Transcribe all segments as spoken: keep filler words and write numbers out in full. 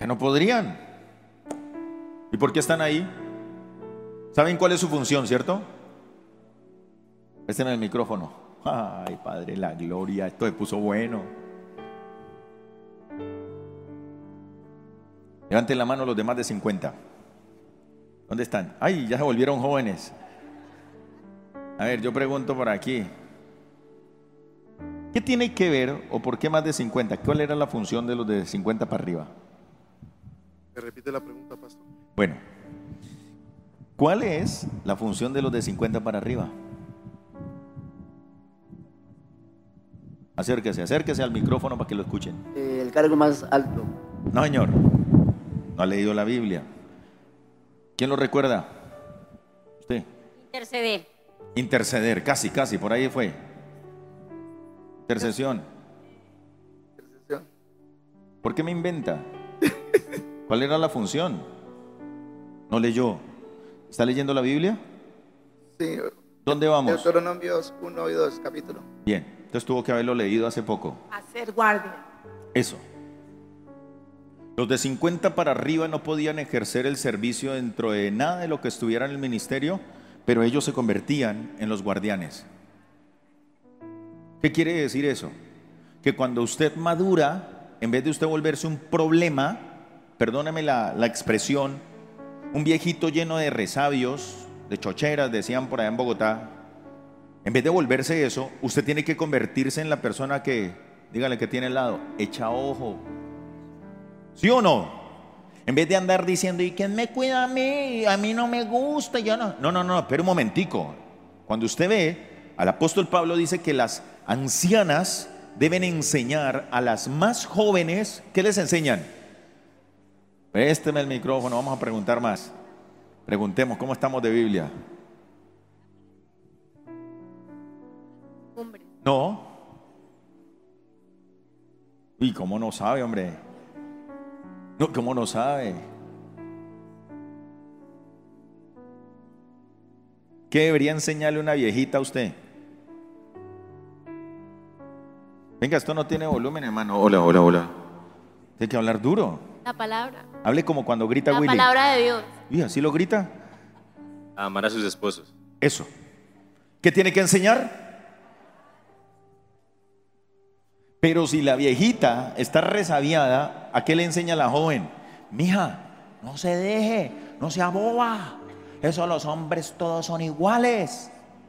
Que no podrían. ¿Y por qué están ahí? ¿Saben cuál es su función, cierto? Este es el micrófono. Ay, Padre, la gloria, esto se puso bueno. Levanten la mano los de más de cincuenta. ¿Dónde están? Ay, ya se volvieron jóvenes. A ver, yo pregunto por aquí. ¿Qué tiene que ver o por qué más de cincuenta? ¿Cuál era la función de los de cincuenta para arriba? Me repite la pregunta, pastor. Bueno, ¿cuál es la función de los de cincuenta para arriba? Acérquese, acérquese al micrófono para que lo escuchen. Eh, el cargo más alto. No, señor. No ha leído la Biblia. ¿Quién lo recuerda? Usted. Interceder. Interceder, casi, casi, por ahí fue. Intercesión. Intercesión. ¿Por qué me inventa? ¿Cuál era la función? No leyó. ¿Está leyendo la Biblia? Sí. ¿Dónde vamos? Deuteronomios uno y dos, capítulo. Bien, entonces tuvo que haberlo leído hace poco. Hacer guardia. Eso. Los de cincuenta para arriba no podían ejercer el servicio dentro de nada de lo que estuviera en el ministerio, pero ellos se convertían en los guardianes. ¿Qué quiere decir eso? Que cuando usted madura, en vez de usted volverse un problema, perdóneme la, la expresión, un viejito lleno de resabios, de chocheras, decían por allá en Bogotá, en vez de volverse eso, usted tiene que convertirse en la persona que, dígale que tiene al lado, echa ojo. ¿Sí o no? En vez de andar diciendo, ¿y quién me cuida a mí? A mí no me gusta, yo no. No, no, no, espera un momentico. Cuando usted ve, al apóstol Pablo dice que las ancianas deben enseñar a las más jóvenes. ¿Qué les enseñan? Présteme el micrófono, vamos a preguntar más. Preguntemos, ¿cómo estamos de Biblia? Hombre. No. ¿Y cómo no sabe, hombre? No, ¿cómo no sabe? ¿Qué debería enseñarle una viejita a usted? Venga, esto no tiene volumen, hermano. Hola, hola, hola. Tiene que hablar duro. La palabra. Hable como cuando grita La Willy. palabra de Dios. ¿Y así lo grita? A amar a sus esposos. Eso. ¿Qué tiene que enseñar? Pero si la viejita está resabiada, ¿a qué le enseña la joven? Mija, no se deje, no sea boba. Eso los hombres todos son iguales.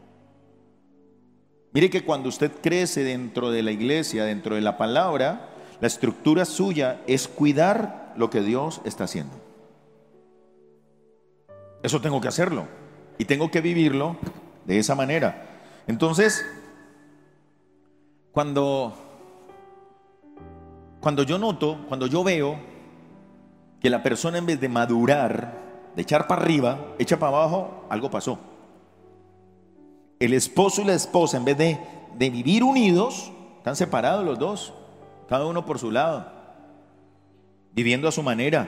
Mire que cuando usted crece dentro de la iglesia, dentro de la palabra, la estructura suya es cuidar lo que Dios está haciendo. Eso tengo que hacerlo y tengo que vivirlo de esa manera. Entonces, cuando, cuando yo noto, cuando yo veo que la persona en vez de madurar, de echar para arriba, echa para abajo, algo pasó. El esposo y la esposa, en vez de, de vivir unidos, están separados los dos, cada uno por su lado, viviendo a su manera.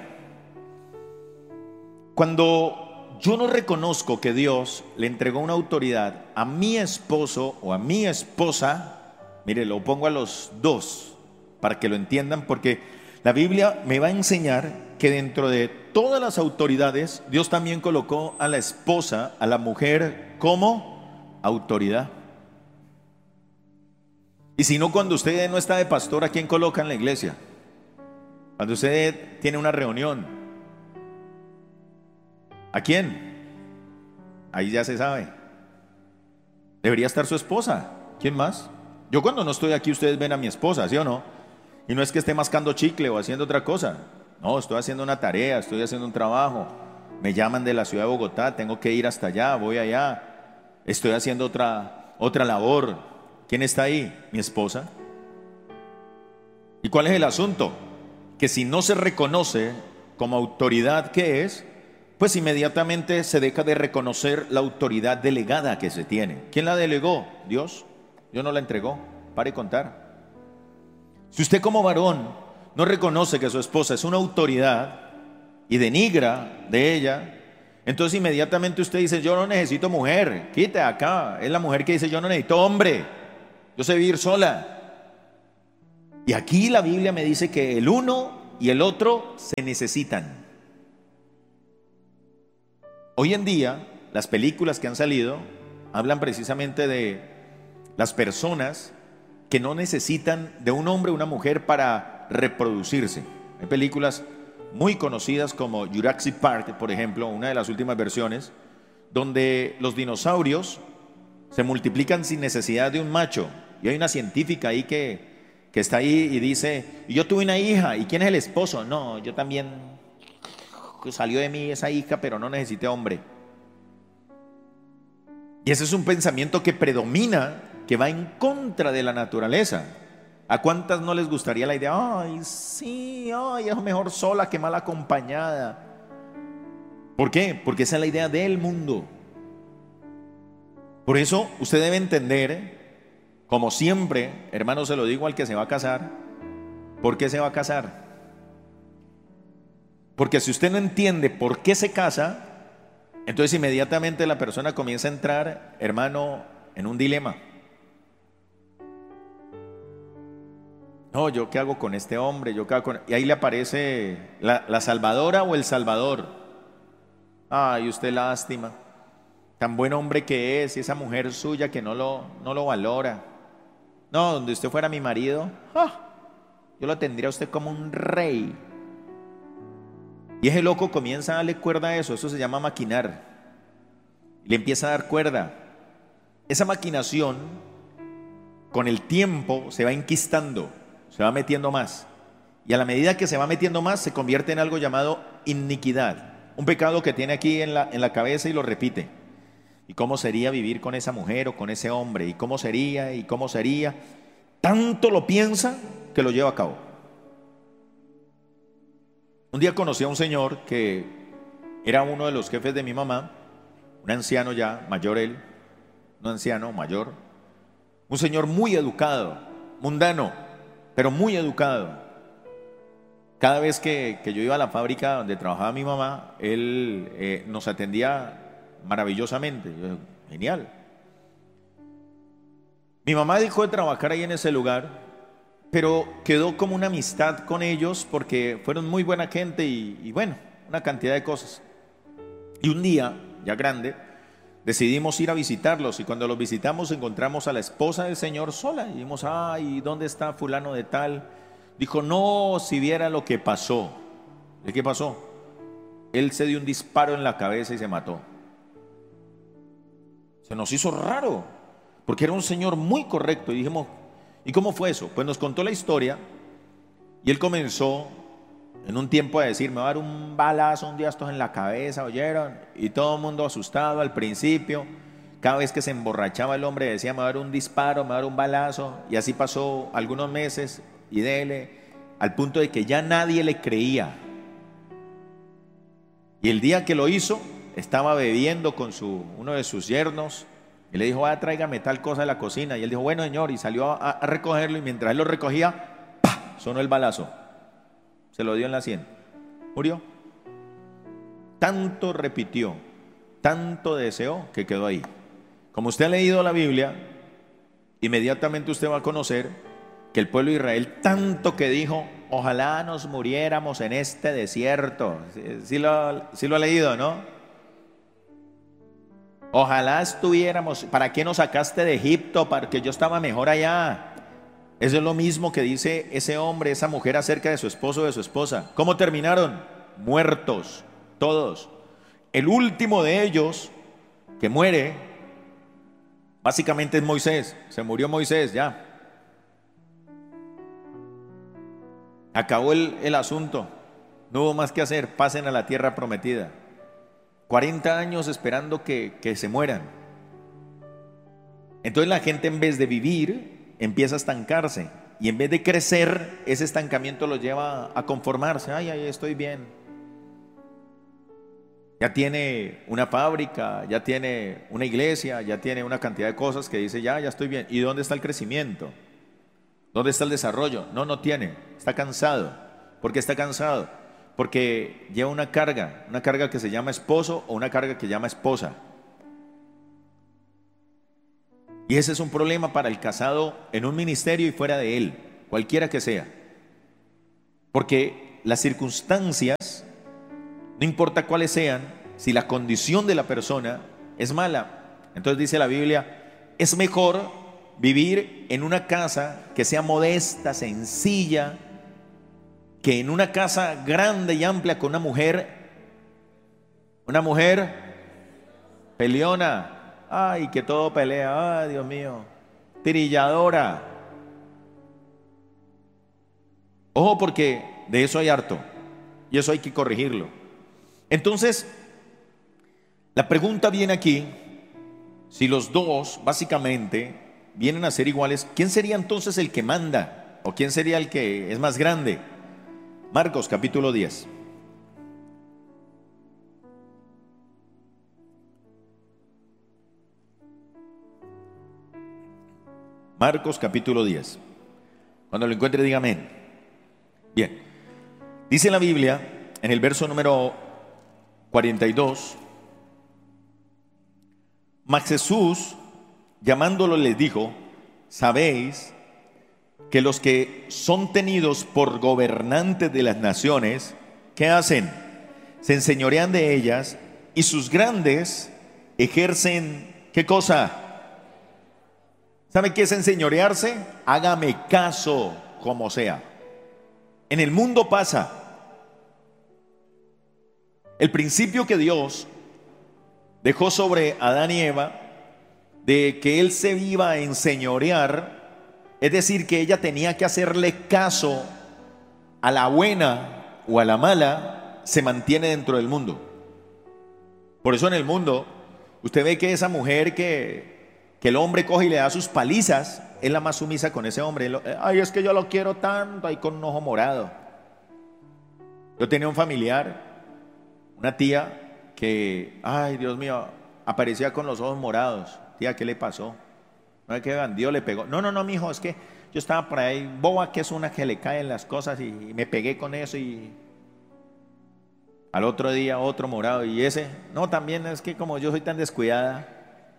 Cuando yo no reconozco que Dios le entregó una autoridad a mi esposo o a mi esposa, mire, lo pongo a los dos para que lo entiendan, porque la Biblia me va a enseñar que dentro de todas las autoridades, Dios también colocó a la esposa, a la mujer, como autoridad. Y si no, cuando usted no está de pastor, ¿a quién coloca en la iglesia? Cuando usted tiene una reunión, ¿a quién? Ahí ya se sabe. Debería estar su esposa. ¿Quién más? Yo cuando no estoy aquí, ustedes ven a mi esposa, ¿sí o no? Y no es que esté mascando chicle o haciendo otra cosa. No, estoy haciendo una tarea, estoy haciendo un trabajo. Me llaman de la ciudad de Bogotá, tengo que ir hasta allá, voy allá. Estoy haciendo otra, otra labor. ¿Quién está ahí? Mi esposa. ¿Y cuál es el asunto? Que si no se reconoce como autoridad que es, pues inmediatamente se deja de reconocer la autoridad delegada que se tiene. ¿Quién la delegó? Dios. Dios no la entregó. Pare de contar. Si usted como varón no reconoce que su esposa es una autoridad y denigra de ella, entonces inmediatamente usted dice, yo no necesito mujer, quite acá. Es la mujer que dice, yo no necesito hombre, yo sé vivir sola. Y aquí la Biblia me dice que el uno y el otro se necesitan. Hoy en día, las películas que han salido hablan precisamente de las personas que no necesitan de un hombre o una mujer para reproducirse. Hay películas muy conocidas como Jurassic Park, por ejemplo, una de las últimas versiones, donde los dinosaurios se multiplican sin necesidad de un macho. Y hay una científica ahí que, que está ahí y dice, yo tuve una hija, ¿y quién es el esposo? No, yo también, salió de mí esa hija, pero no necesité hombre. Y ese es un pensamiento que predomina, que va en contra de la naturaleza. ¿A cuántas no les gustaría la idea? Ay, sí, ay, es mejor sola que mal acompañada. ¿Por qué? Porque esa es la idea del mundo. Por eso usted debe entender, como siempre, hermano, se lo digo al que se va a casar, ¿por qué se va a casar? Porque si usted no entiende por qué se casa, entonces inmediatamente la persona comienza a entrar, hermano, en un dilema. No, ¿yo qué hago con este hombre? ¿Yo qué hago con...? Y ahí le aparece la, la salvadora o el salvador. Ay, usted lástima. Tan buen hombre que es, y esa mujer suya que no lo, no lo valora. No, donde usted fuera mi marido, ¡ah!, yo lo tendría a usted como un rey. Y ese loco comienza a darle cuerda a eso. Eso se llama maquinar. Le empieza a dar cuerda. Esa maquinación, con el tiempo, se va enquistando, se va metiendo más. Y a la medida que se va metiendo más, se convierte en algo llamado iniquidad. Un pecado que tiene aquí en la, en la cabeza y lo repite. ¿Y cómo sería vivir con esa mujer o con ese hombre? ¿Y cómo sería? ¿Y cómo sería? Tanto lo piensa que lo lleva a cabo. Un día conocí a un señor que era uno de los jefes de mi mamá, un anciano ya, mayor él, un anciano mayor, un señor muy educado, mundano, pero muy educado. Cada vez que, que yo iba a la fábrica donde trabajaba mi mamá, él eh, nos atendía maravillosamente. Yo, genial. Mi mamá dejó de trabajar ahí en ese lugar, pero quedó como una amistad con ellos porque fueron muy buena gente y, y bueno, una cantidad de cosas. Y un día, ya grande, decidimos ir a visitarlos y cuando los visitamos encontramos a la esposa del señor sola y dijimos, ay, ¿dónde está fulano de tal? Dijo, no, si viera lo que pasó. ¿De qué pasó? Él se dio un disparo en la cabeza y se mató. Se nos hizo raro, porque era un señor muy correcto. Y dijimos, ¿y cómo fue eso? Pues nos contó la historia y él comenzó en un tiempo a decir, me va a dar un balazo un día estos en la cabeza, ¿oyeron? Y todo el mundo asustado al principio. Cada vez que se emborrachaba el hombre decía, me va a dar un disparo, me va a dar un balazo. Y así pasó algunos meses y dele, al punto de que ya nadie le creía. Y el día que lo hizo, estaba bebiendo con su, uno de sus yernos y le dijo, ah, tráigame tal cosa de la cocina. Y él dijo, bueno, señor, y salió a, a recogerlo y mientras él lo recogía, ¡pah!, sonó el balazo. Se lo dio en la sien. Murió. Tanto repitió, tanto deseó que quedó ahí. Como usted ha leído la Biblia, inmediatamente usted va a conocer que el pueblo de Israel tanto que dijo, ojalá nos muriéramos en este desierto. Sí, sí, lo, sí lo ha leído, ¿no? Ojalá estuviéramos, ¿para qué nos sacaste de Egipto? Para que yo estaba mejor allá. Eso es lo mismo que dice ese hombre, esa mujer acerca de su esposo o de su esposa. ¿Cómo terminaron? Muertos, todos. El último de ellos que muere, básicamente es Moisés. Se murió Moisés, ya. Acabó el, el asunto. No hubo más que hacer. Pasen a la tierra prometida. cuarenta años esperando que, que se mueran. Entonces la gente, en vez de vivir, empieza a estancarse. Y en vez de crecer, ese estancamiento lo lleva a conformarse. Ay, ay, estoy bien. Ya tiene una fábrica, ya tiene una iglesia, ya tiene una cantidad de cosas que dice, ya, ya estoy bien. ¿Y dónde está el crecimiento? ¿Dónde está el desarrollo? No, no tiene. Está cansado. ¿Por qué está cansado? Porque lleva una carga, una carga que se llama esposo o una carga que se llama esposa. Y ese es un problema para el casado en un ministerio y fuera de él, cualquiera que sea. Porque las circunstancias, no importa cuáles sean, si la condición de la persona es mala, entonces dice la Biblia, es mejor vivir en una casa que sea modesta, sencilla, que en una casa grande y amplia con una mujer, una mujer peleona, ay, que todo pelea, ay, Dios mío, tirilladora. Ojo, porque de eso hay harto y eso hay que corregirlo. Entonces, la pregunta viene aquí, si los dos básicamente vienen a ser iguales, ¿quién sería entonces el que manda? ¿O quién sería el que es más grande? Marcos capítulo diez. Marcos capítulo diez. Cuando lo encuentre diga amén. Bien, dice la Biblia en el verso número cuarenta y dos, mas Jesús llamándolo les dijo, sabéis que los que son tenidos por gobernantes de las naciones, ¿qué hacen? Se enseñorean de ellas y sus grandes ejercen, ¿qué cosa? ¿Sabe qué es enseñorearse? Hágame caso como sea. En el mundo pasa. El principio que Dios dejó sobre Adán y Eva de que él se iba a enseñorear, es decir, que ella tenía que hacerle caso a la buena o a la mala, se mantiene dentro del mundo. Por eso en el mundo usted ve que esa mujer que, que el hombre coge y le da sus palizas, es la más sumisa con ese hombre. Ay, es que yo lo quiero tanto, ahí con un ojo morado. Yo tenía un familiar, una tía que, ay Dios mío, aparecía con los ojos morados. Tía, ¿qué le pasó? No es que Dios le pegó. No, no, no, mijo, es que yo estaba por ahí, boba, que es una que le caen las cosas y me pegué con eso y al otro día otro morado y ese, no, también es que como yo soy tan descuidada.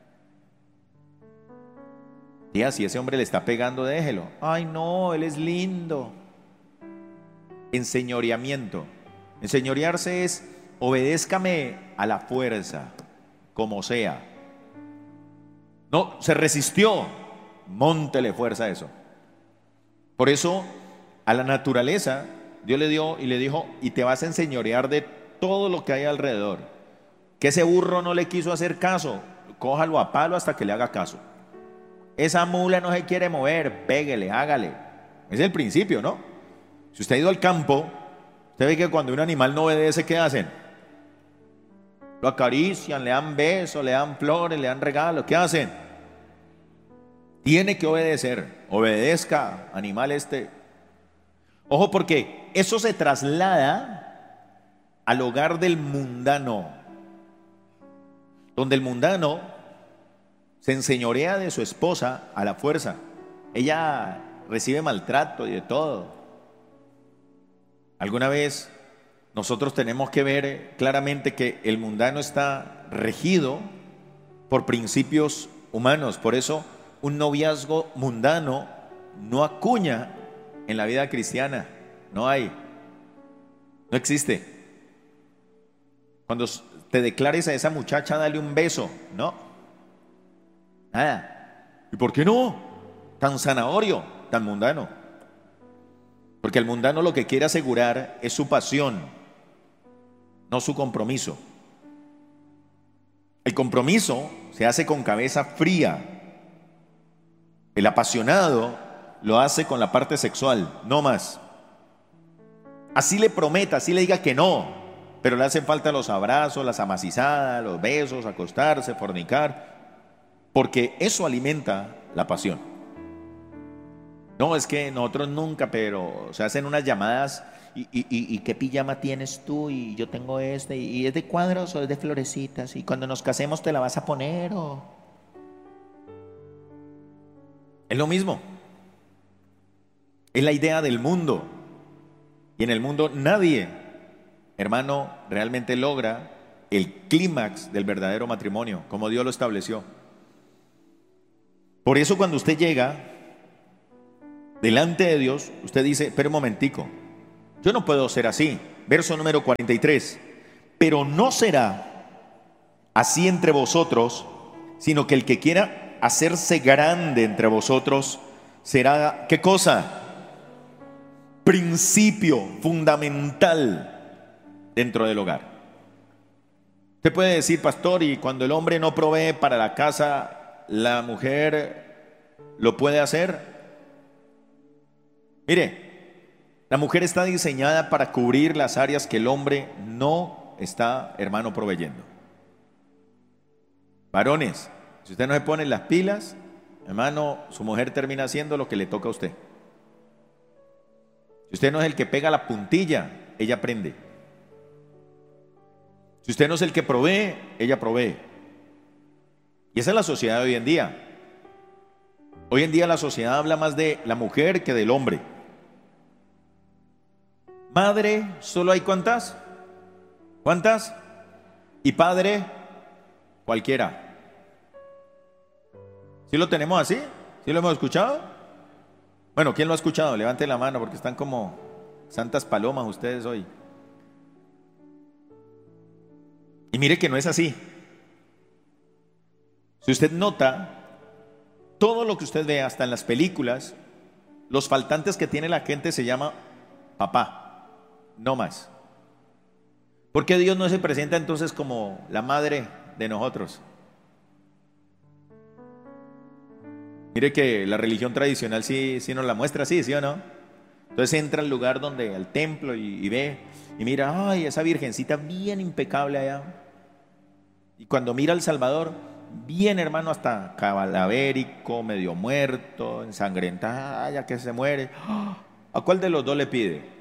Tía, si ese hombre le está pegando, déjelo. Ay, no, él es lindo. Enseñoreamiento. Enseñorearse es obedézcame a la fuerza, como sea. No, se resistió, móntele fuerza a eso. Por eso a la naturaleza Dios le dio y le dijo, y te vas a enseñorear de todo lo que hay alrededor. Que ese burro no le quiso hacer caso, cójalo a palo hasta que le haga caso. Esa mula no se quiere mover, péguele, hágale. Es el principio, ¿no? Si usted ha ido al campo, usted ve que cuando un animal no obedece, ¿qué hacen? Lo acarician, le dan besos, le dan flores, le dan regalos. ¿Qué hacen? Tiene que obedecer. Obedezca, animal este. Ojo, porque eso se traslada al hogar del mundano, donde el mundano se enseñorea de su esposa a la fuerza. Ella recibe maltrato y de todo. ¿Alguna vez nosotros tenemos que ver claramente que el mundano está regido por principios humanos? Por eso un noviazgo mundano no acuña en la vida cristiana. No hay. No existe. Cuando te declares a esa muchacha, dale un beso. No. Nada. ¿Y por qué no? Tan zanahorio, tan mundano. Porque el mundano lo que quiere asegurar es su pasión, no su compromiso. El compromiso se hace con cabeza fría. El apasionado lo hace con la parte sexual, no más. Así le prometa, así le diga que no, pero le hacen falta los abrazos, las amacizadas, los besos, acostarse, fornicar, porque eso alimenta la pasión. No, es que nosotros nunca, pero se hacen unas llamadas y, y, y, y ¿qué pijama tienes tú? Y yo tengo este, y es de cuadros o es de florecitas, y cuando nos casemos te la vas a poner o... Es lo mismo. Es la idea del mundo. Y en el mundo nadie, hermano, realmente logra el clímax del verdadero matrimonio, como Dios lo estableció. Por eso cuando usted llega delante de Dios, usted dice, pero un momentico, Yo no puedo ser así. Verso número cuarenta y tres. Pero no será así entre vosotros, sino que el que quiera hacerse grande entre vosotros será, ¿qué cosa? Principio fundamental dentro del hogar. Usted puede decir, pastor, y cuando el hombre no provee para la casa, ¿la mujer lo puede hacer? Mire, la mujer está diseñada para cubrir las áreas que el hombre no está, hermano, proveyendo. Varones, si usted no se pone las pilas, hermano, su mujer termina haciendo lo que le toca a usted. Si usted no es el que pega la puntilla, ella aprende. Si usted no es el que provee, ella provee. Y esa es la sociedad de hoy en día. Hoy en día la sociedad habla más de la mujer que del hombre. Madre, ¿solo hay cuántas? ¿Cuántas? Y padre, cualquiera. ¿Sí lo tenemos así? ¿Sí lo hemos escuchado? Bueno, ¿quién lo ha escuchado? Levante la mano porque están como santas palomas ustedes hoy. Y mire que no es así. Si usted nota, todo lo que usted ve, hasta en las películas, los faltantes que tiene la gente se llama papá. No más. ¿Por qué Dios no se presenta entonces como la madre de nosotros? Mire que la religión tradicional sí, sí nos la muestra así, ¿sí o no? Entonces entra al lugar donde, al templo y, y ve y mira, ay, esa virgencita bien impecable allá. Y cuando mira al Salvador, bien hermano, hasta calavérico, medio muerto, ensangrentado, ya que se muere. ¿A cuál de los dos le pide?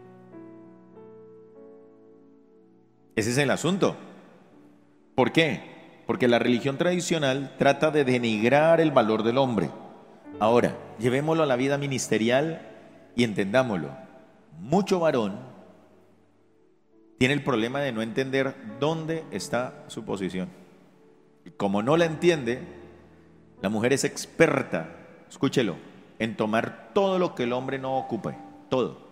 Ese es el asunto. ¿Por qué? Porque la religión tradicional trata de denigrar el valor del hombre. Ahora, llevémoslo a la vida ministerial y entendámoslo. Mucho varón tiene el problema de no entender dónde está su posición. Y como no la entiende, la mujer es experta, escúchelo, en tomar todo lo que el hombre no ocupe, todo.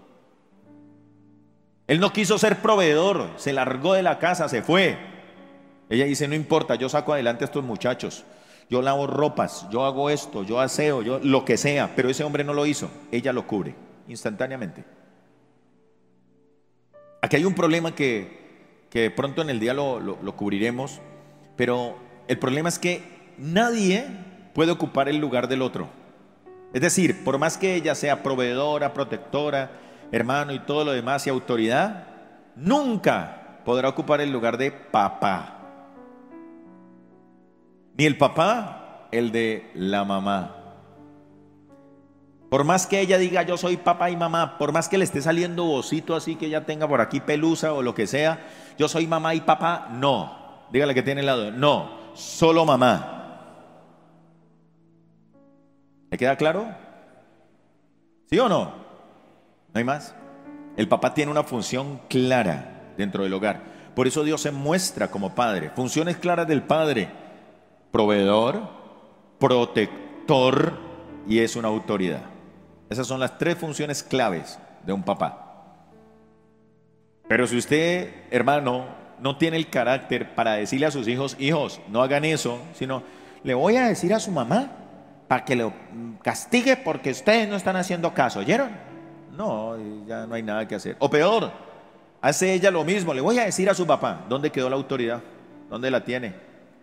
Él no quiso ser proveedor, se largó de la casa, se fue. Ella dice, no importa, yo saco adelante a estos muchachos, yo lavo ropas, yo hago esto, yo aseo, yo lo que sea, pero ese hombre no lo hizo, ella lo cubre instantáneamente. Aquí hay un problema que, que pronto en el día lo, lo, lo cubriremos, pero el problema es que nadie puede ocupar el lugar del otro. Es decir, por más que ella sea proveedora, protectora, hermano y todo lo demás y autoridad, nunca podrá ocupar el lugar de papá. Ni el papá, el de la mamá. Por más que ella diga yo soy papá y mamá, por más que le esté saliendo vocito así que ella tenga por aquí pelusa o lo que sea, yo soy mamá y papá, no. Dígale que tiene el lado, no, solo mamá. ¿Me queda claro? ¿Sí o no? No hay más. El papá tiene una función clara dentro del hogar. Por eso Dios se muestra como padre. Funciones claras del padre: proveedor, protector y es una autoridad. Esas son las tres funciones claves de un papá. Pero si usted, hermano, no tiene el carácter para decirle a sus hijos, hijos, no hagan eso, sino le voy a decir a su mamá para que lo castigue porque ustedes no están haciendo caso, ¿oyeron? No, ya no hay nada que hacer. O peor, hace ella lo mismo, le voy a decir a su papá. ¿Dónde quedó la autoridad? ¿Dónde la tiene?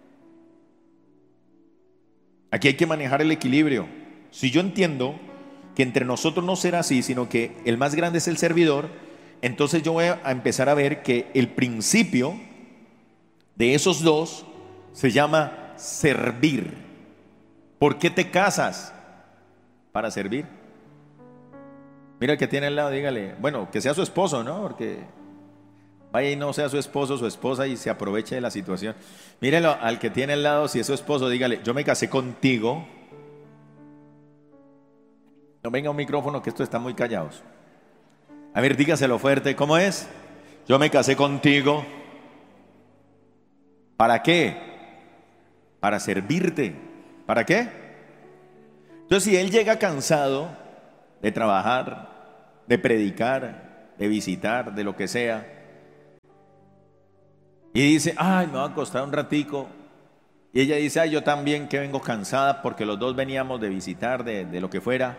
Aquí hay que manejar el equilibrio. Si yo entiendo que entre nosotros no será así, sino que el más grande es el servidor, entonces yo voy a empezar a ver que el principio de esos dos se llama servir. ¿Por qué te casas? Para servir. Mira el que tiene al lado, dígale, bueno, que sea su esposo, ¿no? Porque vaya y no sea su esposo, su esposa y se aproveche de la situación. Mírelo al que tiene al lado, si es su esposo, dígale, yo me casé contigo. No venga un micrófono que esto está muy callados. A ver, dígaselo fuerte, ¿cómo es? Yo me casé contigo. ¿Para qué? Para servirte. ¿Para qué? Entonces, si él llega cansado de trabajar, de predicar, de visitar, de lo que sea. Y dice, ay, me va a acostar un ratico. Y ella dice, ay, yo también que vengo cansada porque los dos veníamos de visitar, de, de lo que fuera.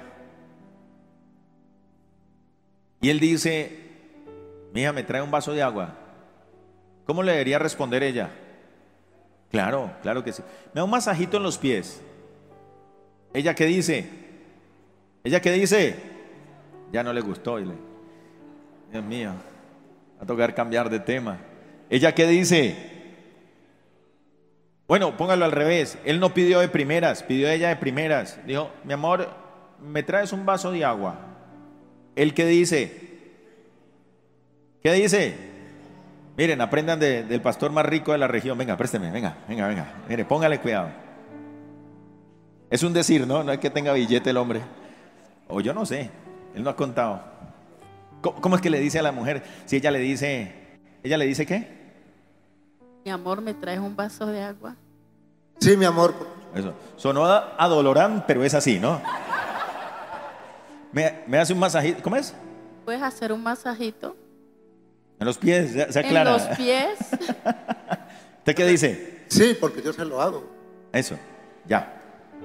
Y él dice, mija, ¿me trae un vaso de agua? ¿Cómo le debería responder ella? Claro, claro que sí. Me da un masajito en los pies. ¿Ella qué dice? ¿Ella qué dice? Ya no le gustó. Y le, Dios mío, va a tocar cambiar de tema. ¿Ella qué dice? Bueno, póngalo al revés. Él no pidió de primeras, pidió ella de primeras. Dijo, mi amor, ¿me traes un vaso de agua? ¿Él qué dice? ¿Qué dice? Miren, aprendan de, del pastor más rico de la región. Venga, présteme, venga, venga, venga. Mire, póngale cuidado. Es un decir, ¿no? No es que tenga billete el hombre. O yo no sé, él no ha contado. ¿Cómo, cómo es que le dice a la mujer? Si ella le dice, ¿ella le dice qué? Mi amor, ¿me traes un vaso de agua? Sí, mi amor. Eso. Sonó adolorán, pero es así, ¿no? ¿Me, me hace un masajito? ¿Cómo es? ¿Puedes hacer un masajito? En los pies, se aclara. En los pies. ¿Usted qué dice? Sí, porque yo se lo hago. Eso, ya.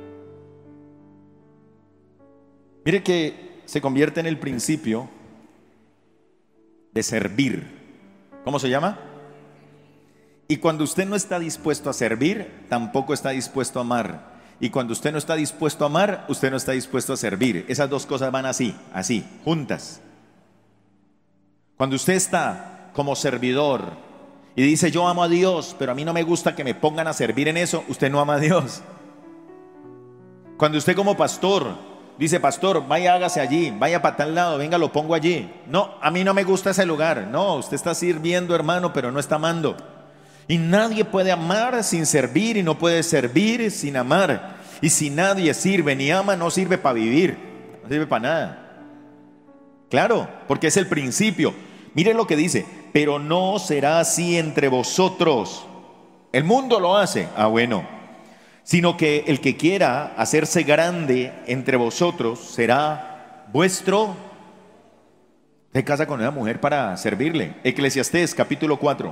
Mire que se convierte en el principio de servir. ¿Cómo se llama? Y cuando usted no está dispuesto a servir, tampoco está dispuesto a amar. Y cuando usted no está dispuesto a amar, usted no está dispuesto a servir. Esas dos cosas van así, así, juntas. Cuando usted está como servidor y dice yo amo a Dios, pero a mí no me gusta que me pongan a servir en eso, usted no ama a Dios. Cuando usted como pastor dice, pastor, vaya, hágase allí, vaya para tal lado, venga, lo pongo allí. No, a mí no me gusta ese lugar. No, usted está sirviendo, hermano, pero no está amando. Y nadie puede amar sin servir y no puede servir sin amar. Y si nadie sirve ni ama, no sirve para vivir, no sirve para nada. Claro, porque es el principio. Miren lo que dice, pero no será así entre vosotros. El mundo lo hace, ah bueno, sino que el que quiera hacerse grande entre vosotros será vuestro. Se casa con una mujer para servirle. Eclesiastés capítulo cuatro.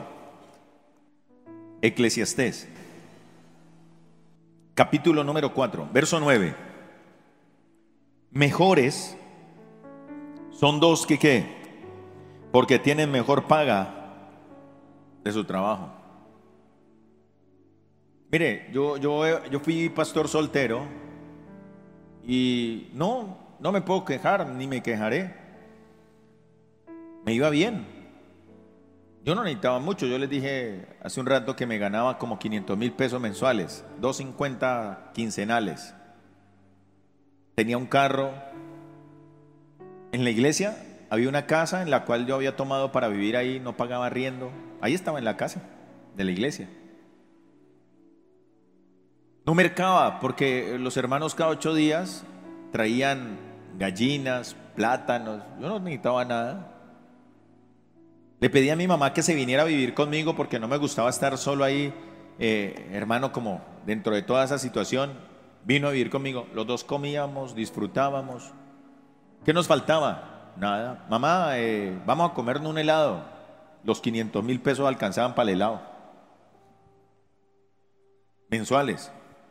Eclesiastés capítulo número cuatro, verso nueve. Mejores son dos que qué, porque tienen mejor paga de su trabajo. Mire, yo, yo, yo fui pastor soltero y no, no me puedo quejar ni me quejaré. Me iba bien. Yo no necesitaba mucho. Yo les dije hace un rato que me ganaba como quinientos mil pesos mensuales, doscientos cincuenta quincenales. Tenía un carro. En la iglesia había una casa en la cual yo había tomado para vivir ahí, no pagaba arriendo. Ahí estaba en la casa de la iglesia. No mercaba porque los hermanos cada ocho días traían gallinas, plátanos. Yo no necesitaba nada. Le pedí a mi mamá que se viniera a vivir conmigo porque no me gustaba estar solo ahí, eh, hermano, como dentro de toda esa situación. Vino a vivir conmigo. Los dos comíamos, disfrutábamos. ¿Qué nos faltaba? Nada. Mamá, eh, vamos a comernos un helado. Los quinientos mil pesos alcanzaban para el helado. Mensuales.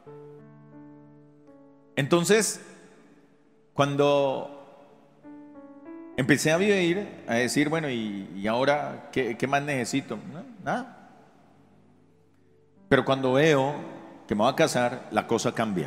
Entonces, cuando empecé a vivir, a decir, bueno, ¿y, y ahora qué, qué más necesito? No, nada. Pero cuando veo que me voy a casar, la cosa cambia.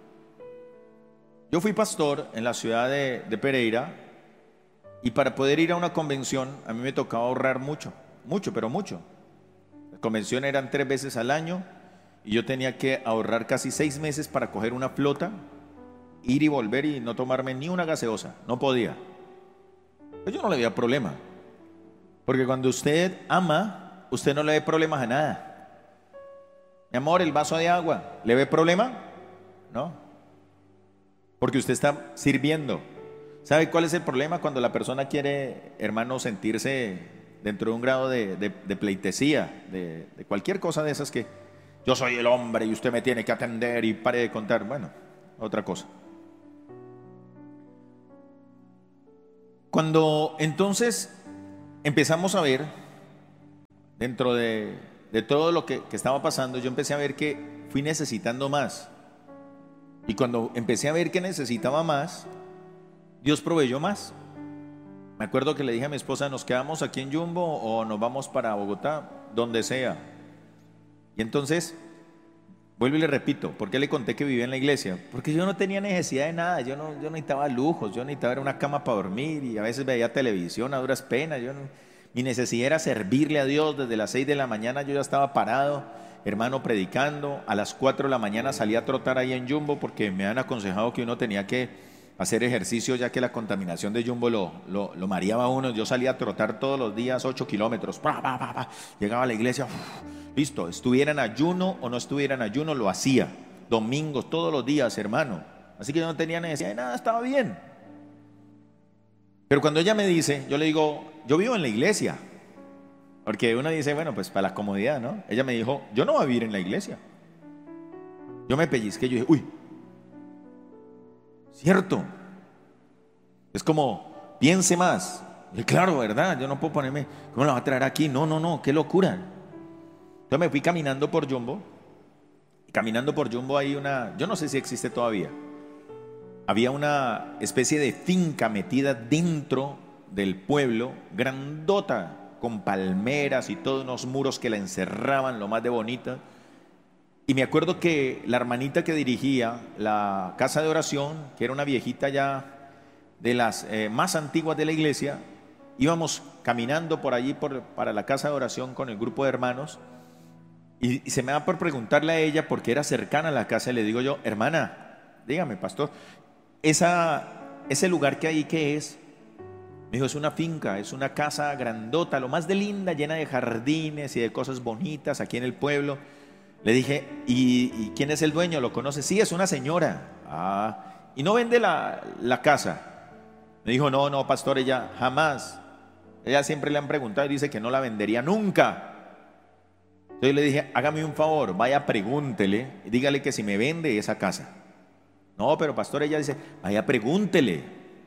Yo fui pastor en la ciudad de, de Pereira y para poder ir a una convención a mí me tocaba ahorrar mucho, mucho, pero mucho. Las convenciones eran tres veces al año y yo tenía que ahorrar casi seis meses para coger una flota, ir y volver y no tomarme ni una gaseosa, no podía. Yo no le veía problema, porque cuando usted ama, usted no le ve problemas a nada. Mi amor, el vaso de agua, ¿le ve problema? No, porque usted está sirviendo. ¿Sabe cuál es el problema? Cuando la persona quiere, hermano, sentirse dentro de un grado de, de, de pleitesía, de, de cualquier cosa de esas que yo soy el hombre y usted me tiene que atender y pare de contar. Bueno, otra cosa. Cuando entonces empezamos a ver, dentro de, de todo lo que, que estaba pasando, yo empecé a ver que fui necesitando más. Y cuando empecé a ver que necesitaba más, Dios proveyó más. Me acuerdo que le dije a mi esposa, ¿nos quedamos aquí en Jumbo o nos vamos para Bogotá? Donde sea. Y entonces, vuelvo y le repito, ¿por qué le conté que vivía en la iglesia? Porque yo no tenía necesidad de nada, yo no, yo no necesitaba lujos, yo necesitaba una cama para dormir y a veces veía televisión a duras penas. Yo no, mi necesidad era servirle a Dios. Desde las seis de la mañana yo ya estaba parado, hermano, predicando. A las cuatro de la mañana salí a trotar ahí en Jumbo porque me han aconsejado que uno tenía que hacer ejercicio ya que la contaminación de Jumbo lo, lo, lo mareaba a uno. Yo salía a trotar todos los días ocho kilómetros, pa, pa, pa, pa. Llegaba a la iglesia, uf, listo, estuviera en ayuno o no estuviera en ayuno, lo hacía, domingos, todos los días, hermano. Así que yo no tenía necesidad de nada, estaba bien. Pero cuando ella me dice, yo le digo, yo vivo en la iglesia, porque uno dice, bueno, pues para la comodidad, ¿no? Ella me dijo, yo no voy a vivir en la iglesia. Yo me pellizqué, yo dije, uy, cierto. Es como, piense más. Y claro, ¿verdad? Yo no puedo ponerme, ¿cómo la va a traer aquí? No, no, no, qué locura. Entonces me fui caminando por Jumbo. Y caminando por Jumbo hay una, yo no sé si existe todavía. Había una especie de finca metida dentro del pueblo, grandota, con palmeras y todos unos muros que la encerraban, lo más de bonita. Y me acuerdo que la hermanita que dirigía la casa de oración, que era una viejita ya de las eh, más antiguas de la iglesia, íbamos caminando por allí por, para la casa de oración con el grupo de hermanos y, y se me da por preguntarle a ella, porque era cercana a la casa, y le digo yo, hermana, dígame, pastor, esa, ese lugar que hay, ¿qué es? Me dijo, es una finca, es una casa grandota, lo más de linda, llena de jardines y de cosas bonitas aquí en el pueblo. Le dije, ¿y, ¿y quién es el dueño? ¿Lo conoce? Sí, es una señora. Ah, ¿y no vende la, la casa? Me dijo, no, no, pastor, ella jamás. Ella siempre le han preguntado y dice que no la vendería nunca. Entonces le dije, hágame un favor, vaya, pregúntele, y dígale que si me vende esa casa. No, pero pastor, ella dice, vaya, pregúntele.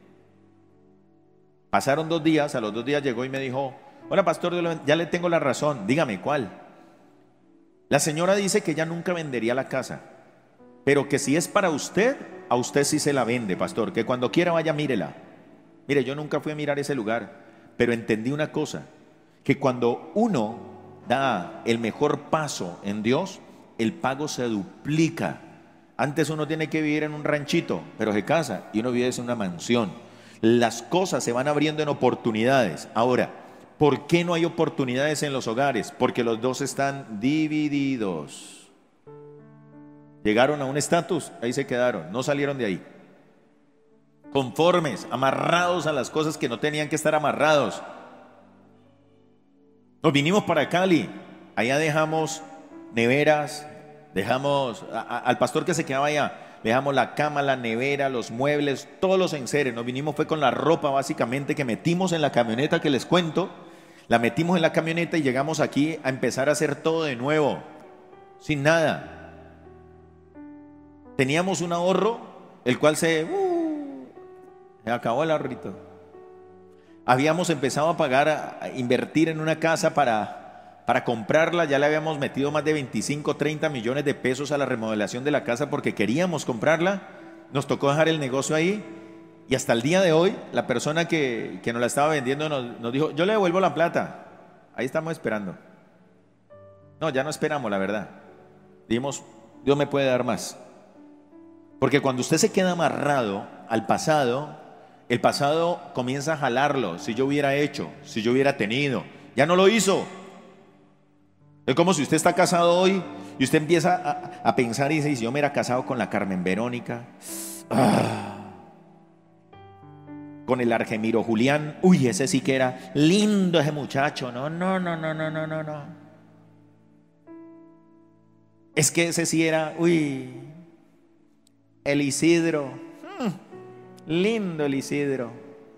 Pasaron dos días, a los dos días llegó y me dijo, hola, pastor, ya le tengo la razón, dígame cuál. La señora dice que ella nunca vendería la casa, pero que si es para usted, a usted sí se la vende, pastor, que cuando quiera vaya, mírela. Mire, yo nunca fui a mirar ese lugar, pero entendí una cosa, que cuando uno da el mejor paso en Dios, el pago se duplica. Antes uno tiene que vivir en un ranchito, pero se casa y uno vive en una mansión. Las cosas se van abriendo en oportunidades. Ahora, ¿por qué no hay oportunidades en los hogares? Porque los dos están divididos. Llegaron a un estatus, ahí se quedaron, no salieron de ahí. Conformes, amarrados a las cosas que no tenían que estar amarrados. Nos vinimos para Cali, allá dejamos neveras, dejamos a, a, al pastor que se quedaba allá, dejamos la cama, la nevera, los muebles, todos los enseres. Nos vinimos fue con la ropa básicamente que metimos en la camioneta que les cuento. La metimos en la camioneta y llegamos aquí a empezar a hacer todo de nuevo, sin nada. Teníamos un ahorro, el cual se, uh, se acabó el ahorrito. Habíamos empezado a pagar, a invertir en una casa para, para comprarla. Ya le habíamos metido más de veinticinco, treinta millones de pesos a la remodelación de la casa porque queríamos comprarla. Nos tocó dejar el negocio ahí. Y hasta el día de hoy, la persona que, que nos la estaba vendiendo nos, nos dijo, yo le devuelvo la plata. Ahí estamos esperando. No, ya no esperamos, la verdad. Dijimos, Dios me puede dar más. Porque cuando usted se queda amarrado al pasado, el pasado comienza a jalarlo. Si yo hubiera hecho, si yo hubiera tenido, ya no lo hizo. Es como si usted está casado hoy y usted empieza a, a pensar y dice, si yo me hubiera casado con la Carmen Verónica, ah, con el Argemiro Julián, uy, ese sí que era lindo ese muchacho. No, no, no, no, no, no, no, no. Es que ese sí era, uy, el Isidro. Hmm, lindo el Isidro.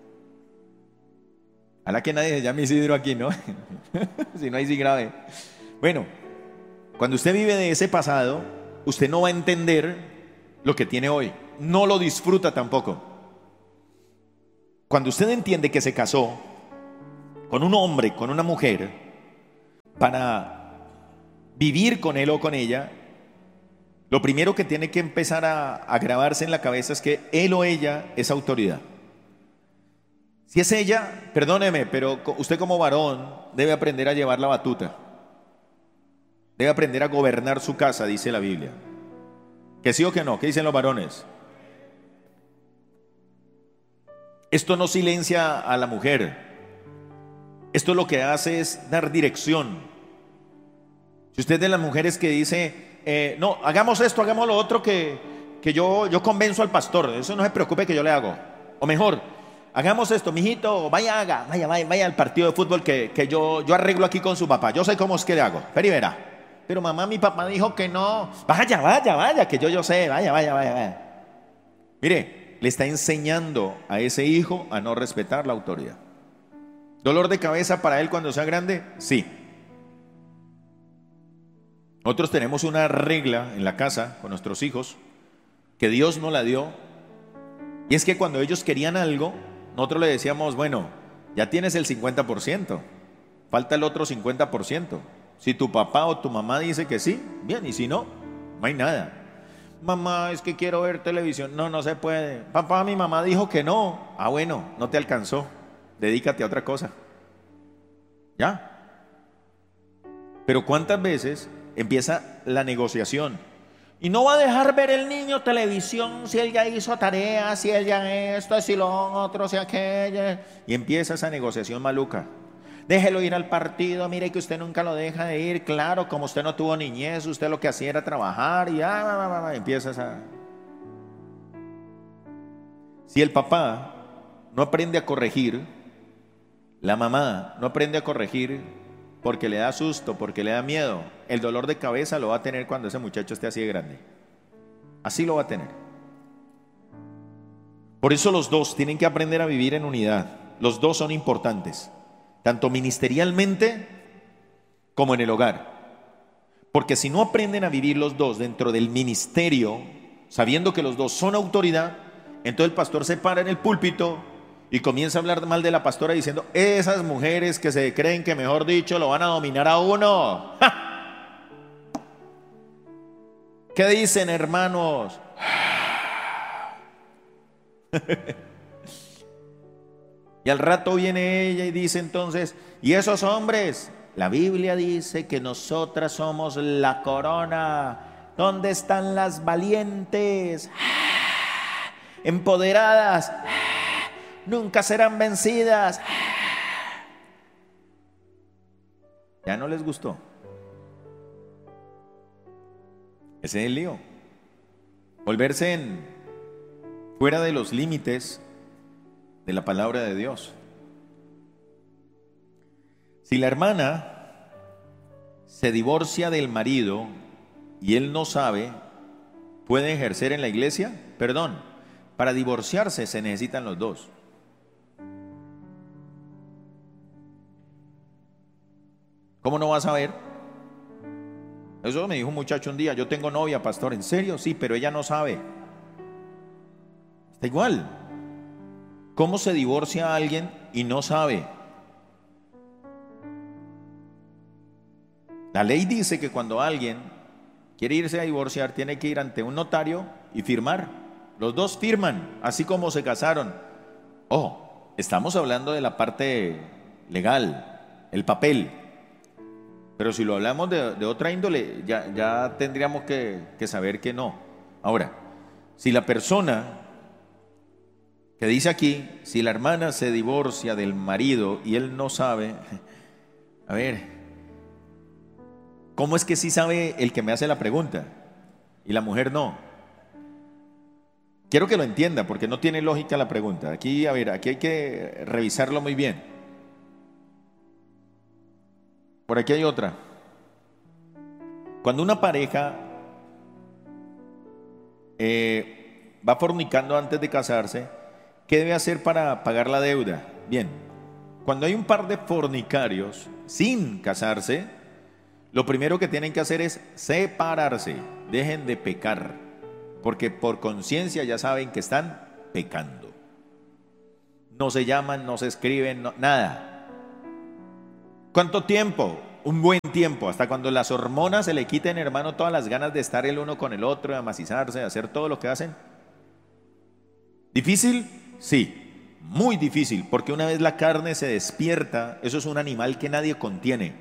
A la que nadie se llame Isidro aquí, ¿no? Si no, ahí sí grave. Bueno, cuando usted vive de ese pasado, usted no va a entender lo que tiene hoy. No lo disfruta tampoco. Cuando usted entiende que se casó con un hombre, con una mujer, para vivir con él o con ella, lo primero que tiene que empezar a, a grabarse en la cabeza es que él o ella es autoridad. Si es ella, perdóneme, pero usted como varón debe aprender a llevar la batuta. Debe aprender a gobernar su casa, dice la Biblia. ¿Que sí o que no? ¿Qué dicen los varones? Esto no silencia a la mujer. Esto lo que hace es dar dirección. Si usted es de las mujeres que dice, eh, no, hagamos esto, hagamos lo otro, que, que yo, yo convenzo al pastor, eso no se preocupe que yo le hago. O mejor, hagamos esto, mijito, vaya, haga, vaya, vaya, vaya al partido de fútbol que, que yo, yo arreglo aquí con su papá. Yo sé cómo es que le hago. Pero verá. Pero mamá, mi papá dijo que no. Vaya, vaya, vaya, que yo, yo sé, vaya, vaya, vaya, vaya. Mire, le está enseñando a ese hijo a no respetar la autoridad. ¿Dolor de cabeza para él cuando sea grande? Sí. Nosotros tenemos una regla en la casa con nuestros hijos que Dios nos la dio, y es que cuando ellos querían algo, nosotros le decíamos, bueno, ya tienes el cincuenta por ciento, falta el otro cincuenta por ciento. Si tu papá o tu mamá dice que sí, bien, y si no, no hay nada. Mamá, es que quiero ver televisión. No, no se puede. Papá, mi mamá dijo que no. Ah, bueno, no te alcanzó. Dedícate a otra cosa. ¿Ya? Pero ¿cuántas veces empieza la negociación? Y no va a dejar ver el niño televisión si él ya hizo tareas, si él ya esto, si lo otro, si aquello. Y empieza esa negociación maluca. Déjelo ir al partido, mire que usted nunca lo deja de ir. Claro, como usted no tuvo niñez, usted lo que hacía era trabajar y ah, empieza esa. Si el papá no aprende a corregir, la mamá no aprende a corregir porque le da susto, porque le da miedo, el dolor de cabeza lo va a tener cuando ese muchacho esté así de grande. Así lo va a tener. Por eso los dos tienen que aprender a vivir en unidad. Los dos son importantes, tanto ministerialmente como en el hogar. Porque si no aprenden a vivir los dos dentro del ministerio, sabiendo que los dos son autoridad, entonces el pastor se para en el púlpito y comienza a hablar mal de la pastora diciendo, esas mujeres que se creen que, mejor dicho, lo van a dominar a uno. ¡Ja! ¿Qué dicen, hermanos? Y al rato viene ella y dice entonces, ¿y esos hombres? La Biblia dice que nosotras somos la corona. ¿Dónde están las valientes? Empoderadas. Nunca serán vencidas. Ya no les gustó. Ese es el lío. Volverse en fuera de los límites de la palabra de Dios. Si la hermana se divorcia del marido y él no sabe, ¿puede ejercer en la iglesia? Perdón, para divorciarse se necesitan los dos. ¿Cómo no vas a ver? Eso me dijo un muchacho un día, yo tengo novia, pastor. ¿En serio? Sí, pero ella no sabe. Está igual. ¿Cómo se divorcia a alguien y no sabe? La ley dice que cuando alguien quiere irse a divorciar, tiene que ir ante un notario y firmar. Los dos firman, así como se casaron. Oh, estamos hablando de la parte legal, el papel. Pero si lo hablamos de, de otra índole, ya, ya tendríamos que, que saber que no. Ahora, si la persona que dice aquí, si la hermana se divorcia del marido y él no sabe, a ver, ¿cómo es que sí sabe el que me hace la pregunta y la mujer no? Quiero que lo entienda porque no tiene lógica la pregunta. Aquí, a ver, aquí hay que revisarlo muy bien. Por aquí hay otra. Cuando una pareja eh, va fornicando antes de casarse, ¿qué debe hacer para pagar la deuda? Bien, cuando hay un par de fornicarios sin casarse, lo primero que tienen que hacer es separarse, dejen de pecar, porque por conciencia ya saben que están pecando. No se llaman, no se escriben, no, nada. ¿Cuánto tiempo? Un buen tiempo, hasta cuando las hormonas se le quiten, hermano, todas las ganas de estar el uno con el otro, de amacizarse, de hacer todo lo que hacen. ¿Difícil? Sí, muy difícil, porque una vez la carne se despierta, eso es un animal que nadie contiene.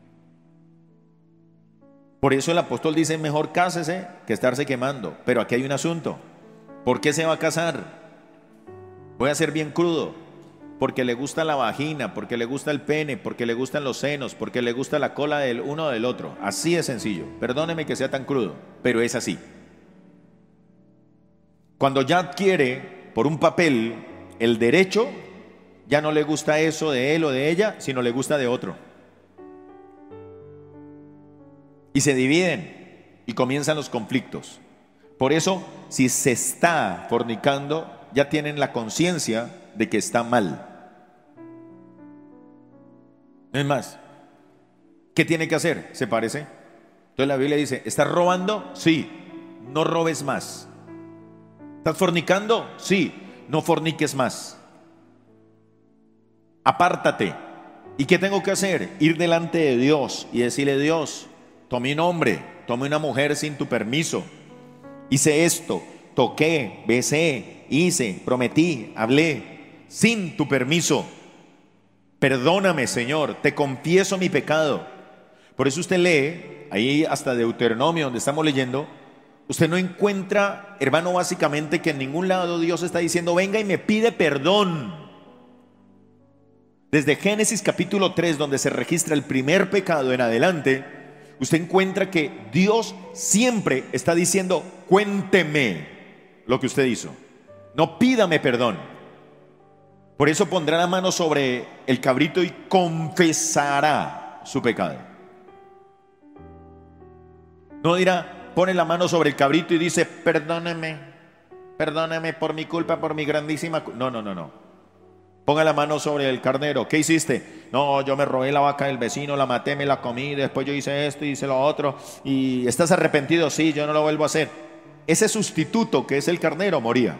Por eso el apóstol dice, mejor cásese que estarse quemando. Pero aquí hay un asunto. ¿Por qué se va a casar? Voy a ser bien crudo. Porque le gusta la vagina, porque le gusta el pene, porque le gustan los senos, porque le gusta la cola del uno o del otro. Así de sencillo. Perdóneme que sea tan crudo, pero es así. Cuando ya adquiere por un papel el derecho, ya no le gusta eso de él o de ella, sino le gusta de otro. Y se dividen y comienzan los conflictos. Por eso, si se está fornicando, ya tienen la conciencia de que está mal. No es más. ¿Qué tiene que hacer? ¿Se parece? Entonces la Biblia dice, ¿estás robando? Sí, no robes más. ¿Estás fornicando? Sí, no forniques más. Apártate. ¿Y qué tengo que hacer? Ir delante de Dios y decirle, Dios, tomé un hombre, tomé una mujer sin tu permiso, hice esto, toqué, besé, hice, prometí, hablé sin tu permiso. Perdóname, Señor, te confieso mi pecado. Por eso usted lee, ahí hasta Deuteronomio donde estamos leyendo, usted no encuentra, hermano, básicamente que en ningún lado Dios está diciendo, venga y me pide perdón. Desde Génesis capítulo tres, donde se registra el primer pecado en adelante, usted encuentra que Dios siempre está diciendo, cuénteme lo que usted hizo. No pídame perdón. Por eso pondrá la mano sobre el cabrito y confesará su pecado. No dirá, pone la mano sobre el cabrito y dice, perdóneme, perdóneme por mi culpa, por mi grandísima culpa. No, no, no, no. Ponga la mano sobre el carnero. ¿Qué hiciste? No, yo me robé la vaca del vecino, la maté, me la comí, después yo hice esto y hice lo otro. ¿Y estás arrepentido? Sí, yo no lo vuelvo a hacer. Ese sustituto que es el carnero moría.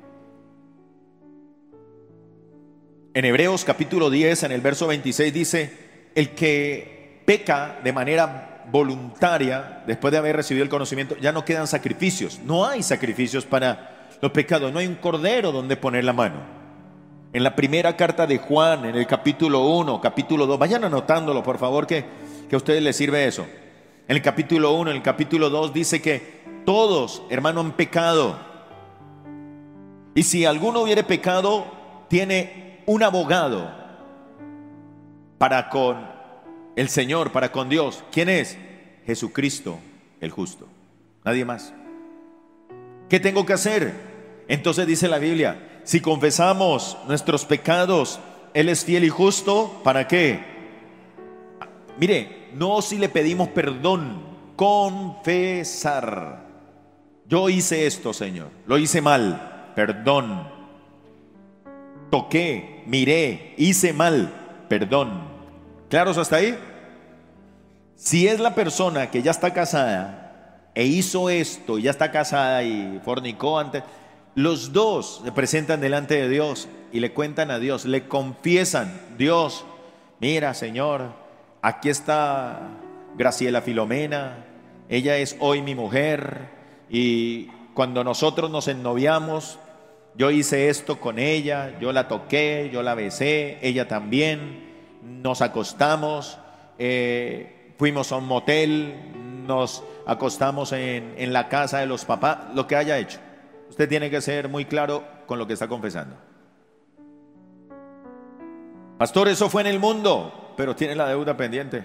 En Hebreos capítulo diez, en el verso veintiséis dice, el que peca de manera voluntaria, después de haber recibido el conocimiento, ya no quedan sacrificios. No hay sacrificios para los pecados, no hay un cordero donde poner la mano. En la primera carta de Juan, en el capítulo uno, capítulo dos, vayan anotándolo por favor, que, que a ustedes les sirve eso. En el capítulo uno, en el capítulo dos dice que todos, hermano, han pecado. Y si alguno hubiere pecado, tiene un abogado para con el Señor, para con Dios. ¿Quién es? Jesucristo el justo. Nadie más. ¿Qué tengo que hacer? Entonces dice la Biblia, si confesamos nuestros pecados, Él es fiel y justo. ¿Para qué? Mire, no si le pedimos perdón, confesar. Yo hice esto, Señor, lo hice mal, perdón. Toqué, miré, hice mal, perdón. ¿Claros hasta ahí? Si es la persona que ya está casada e hizo esto, ya está casada y fornicó antes, los dos se presentan delante de Dios y le cuentan a Dios, le confiesan, Dios, mira, Señor, aquí está Graciela Filomena, ella es hoy mi mujer y cuando nosotros nos ennoviamos, yo hice esto con ella, yo la toqué, yo la besé, ella también, nos acostamos, eh, fuimos a un motel, nos acostamos en, en la casa de los papás, lo que haya hecho. Usted tiene que ser muy claro con lo que está confesando. Pastor, eso fue en el mundo, pero tiene la deuda pendiente.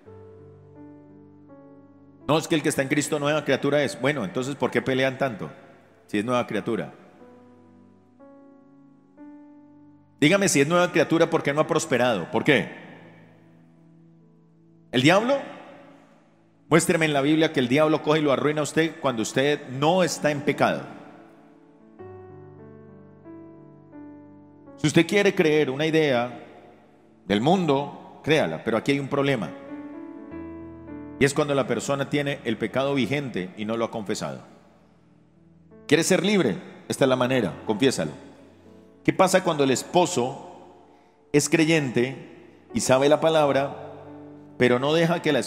No, es que el que está en Cristo nueva criatura es. Bueno, entonces ¿por qué pelean tanto si es nueva criatura? Dígame, si es nueva criatura, ¿por qué no ha prosperado? ¿Por qué? ¿El diablo? Muéstreme en la Biblia que el diablo coge y lo arruina a usted cuando usted no está en pecado. Si usted quiere creer una idea del mundo, créala, pero aquí hay un problema. Y es cuando la persona tiene el pecado vigente y no lo ha confesado. ¿Quiere ser libre? Esta es la manera, confiésalo. ¿Qué pasa cuando el esposo es creyente y sabe la palabra, pero no deja que la